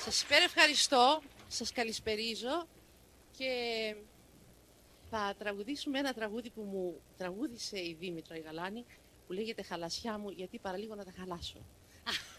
Σας υπερευχαριστώ, σας καλησπερίζω και θα τραγουδήσουμε ένα τραγούδι που μου τραγούδισε η Δήμητρα η Γαλάνη, που λέγεται «Χαλασιά μου, γιατί παραλίγο να τα χαλάσω».